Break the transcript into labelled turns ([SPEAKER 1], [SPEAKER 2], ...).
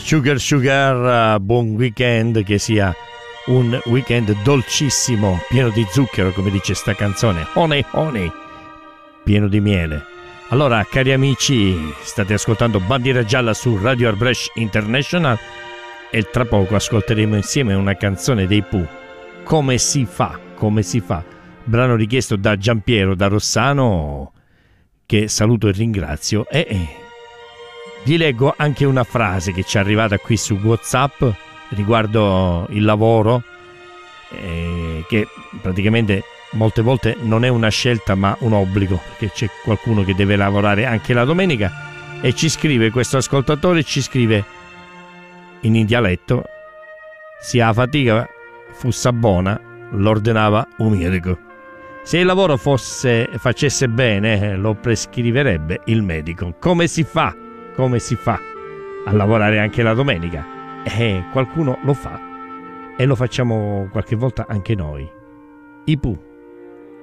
[SPEAKER 1] Sugar Sugar, buon weekend, che sia un weekend dolcissimo, pieno di zucchero, come dice sta canzone, honey honey, pieno di miele. Allora, cari amici, state ascoltando Bandiera Gialla su Radio Arbresh International e tra poco ascolteremo insieme una canzone dei Pooh, Come si fa, come si fa, brano richiesto da Giampiero da Rossano, che saluto e ringrazio, e vi leggo anche una frase che ci è arrivata qui su WhatsApp riguardo il lavoro, che praticamente molte volte non è una scelta ma un obbligo, perché c'è qualcuno che deve lavorare anche la domenica, e ci scrive, questo ascoltatore ci scrive in dialetto: se la fatica fosse buona l'ordinava un medico, se il lavoro facesse bene lo prescriverebbe il medico. Come si fa a lavorare anche la domenica? Qualcuno lo fa e lo facciamo qualche volta anche noi. I Pooh.